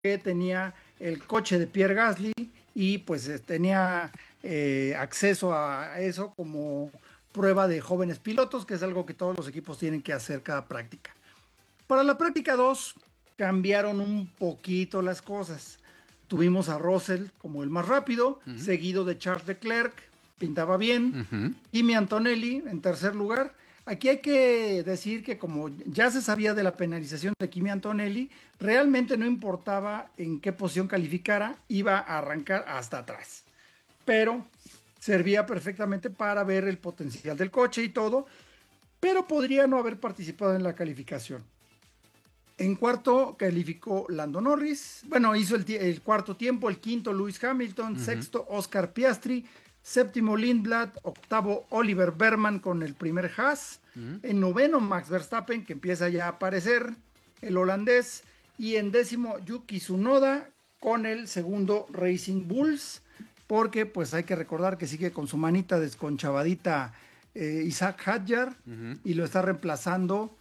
que tenía el coche de Pierre Gasly y pues tenía acceso a eso como prueba de jóvenes pilotos, que es algo que todos los equipos tienen que hacer cada práctica. Para la práctica 2 cambiaron un poquito las cosas. Tuvimos a Russell como el más rápido, Ujú, seguido de Charles Leclerc, pintaba bien, ujú. Kimi Antonelli en tercer lugar. Aquí hay que decir que como ya se sabía de la penalización de Kimi Antonelli, realmente no importaba en qué posición calificara, iba a arrancar hasta atrás. Pero servía perfectamente para ver el potencial del coche y todo, pero podría no haber participado en la calificación. En cuarto calificó Lando Norris. Bueno, hizo el cuarto tiempo, el quinto Lewis Hamilton, Ujú. sexto Oscar Piastri, séptimo Lindblad, octavo Oliver Berman con el primer Haas, Ujú. en noveno Max Verstappen, que empieza ya a aparecer, el holandés, y en décimo Yuki Tsunoda con el segundo Racing Bulls, porque pues hay que recordar que sigue con su manita desconchavadita Isaac Hadjar Ujú. y lo está reemplazando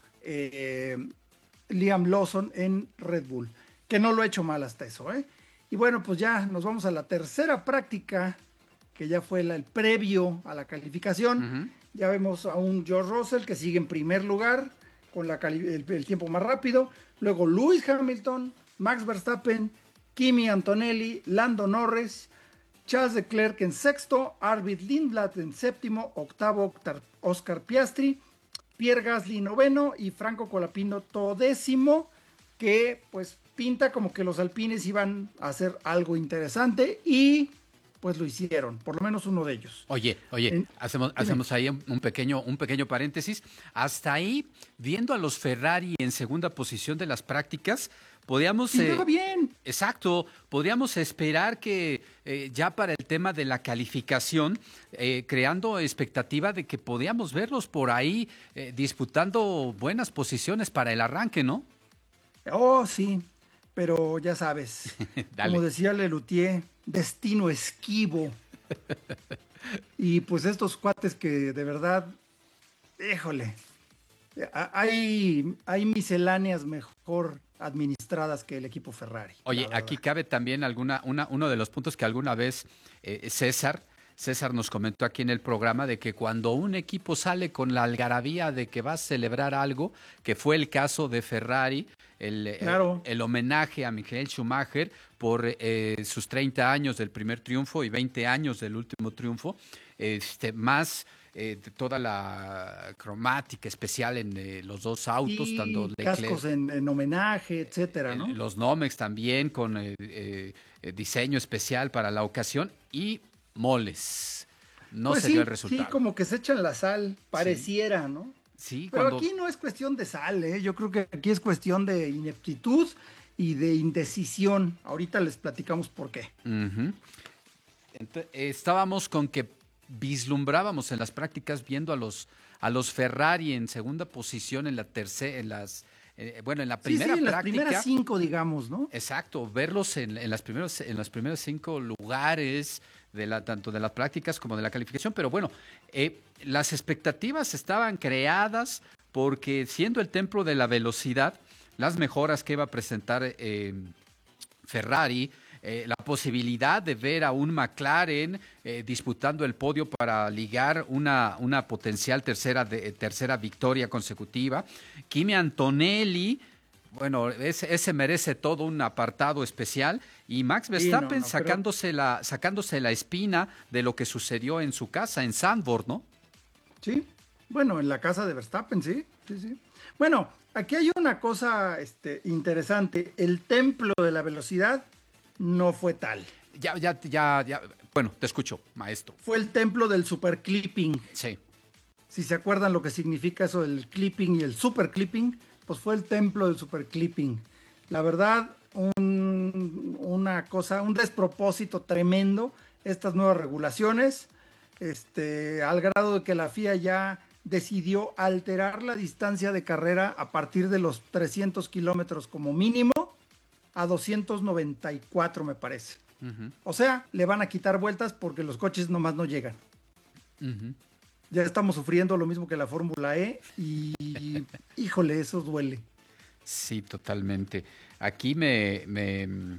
Liam Lawson en Red Bull, que no lo ha hecho mal hasta eso, ¿eh? Y bueno, pues ya nos vamos a la tercera práctica, que ya fue el previo a la calificación. Ujú. Ya vemos a un George Russell que sigue en primer lugar con el tiempo más rápido. Luego Lewis Hamilton, Max Verstappen, Kimi Antonelli, Lando Norris, Charles Leclerc en sexto, Arvid Lindblad en séptimo, octavo Oscar Piastri, Pierre Gasly noveno y Franco Colapino todécimo, que pues pinta como que los alpines iban a hacer algo interesante y pues lo hicieron, por lo menos uno de ellos. Oye, hacemos, Dime. hacemos ahí un pequeño paréntesis. Hasta ahí, viendo a los Ferrari en segunda posición de las prácticas, podíamos, Pintaba bien. exacto, podríamos esperar que ya para el tema de la calificación, creando expectativa de que podíamos verlos por ahí disputando buenas posiciones para el arranque, ¿no? Oh, sí, pero ya sabes, como Dale. decía Lelutier, destino esquivo. Y pues estos cuates que de verdad, híjole, hay misceláneas mejor administradas que el equipo Ferrari, la Oye, aquí verdad. cabe también uno de los puntos que alguna vez César nos comentó aquí en el programa de que cuando un equipo sale con la algarabía de que va a celebrar algo, que fue el caso de Ferrari, Claro. el homenaje a Michael Schumacher por sus 30 años del primer triunfo y 20 años del último triunfo, más de toda la cromática especial en los dos autos, tanto Y Leclerc, cascos en homenaje, etcétera, ¿no? los Nomex también con diseño especial para la ocasión y moles. No Pues se dio el sí, sí, resultado. como que se echan la sal, Sí, pareciera, ¿no? sí, Pero cuando... aquí no es cuestión de sal, ¿eh? Yo creo que aquí es cuestión de ineptitud y de indecisión. Ahorita les platicamos por qué. Ujú. Estábamos con que vislumbrábamos en las prácticas viendo a los Ferrari en segunda posición en la tercera, bueno, en la Sí, sí, primera en las primeras práctica. 5, digamos, ¿no? Exacto, verlos en los primeros 5 lugares tanto de las prácticas como de la calificación, pero bueno, las expectativas estaban creadas porque siendo el templo de la velocidad, las mejoras que iba a presentar Ferrari, la posibilidad de ver a un McLaren disputando el podio para ligar una potencial tercera victoria consecutiva, Kimi Antonelli, bueno, ese merece todo un apartado especial. Y Max Sí, no, Verstappen no, pero sacándose la espina de lo que sucedió en su casa, en Sandburg, ¿no? sí. Bueno, en la casa de Verstappen, sí, sí, sí. Bueno, aquí hay una cosa, interesante. El templo de la velocidad no fue tal. Ya. Bueno, te escucho, maestro. Fue el templo del super clipping. Sí. Si se acuerdan lo que significa eso del clipping y el super clipping, pues fue el templo del super clipping. La verdad, una cosa, un despropósito tremendo, estas nuevas regulaciones, al grado de que la FIA ya decidió alterar la distancia de carrera a partir de los 300 kilómetros como mínimo a 294, me parece. Ujú, O sea, le van a quitar vueltas porque los coches nomás no llegan. ujú. Ya estamos sufriendo lo mismo que la Fórmula E y híjole, eso duele. Sí, totalmente. aquí